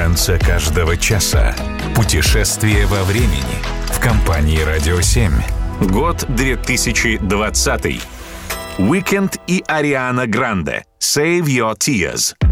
Танца каждого часа. Путешествие во времени. В компании «Радио 7». Год 2020. Weekend и Ариана Гранде. Save Your Tears.